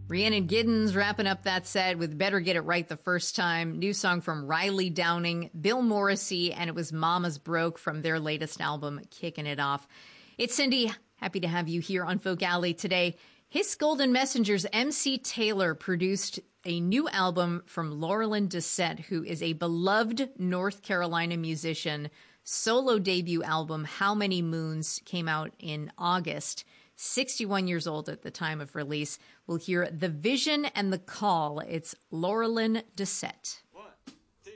Rhiannon Giddens wrapping up that set with Better Get It Right the First Time. New song from Riley Downing, Bill Morrissey, and it was Mama's Broke from their latest album, Kicking It Off. It's Cindy. Happy to have you here on Folk Alley today. His Golden Messengers MC Taylor produced a new album from Laurelyn Dissette, who is a beloved North Carolina musician. Solo debut album, How Many Moons, came out in August. 61 years old at the time of release. We'll hear The Vision and the Call. It's Laurelyn Dissette.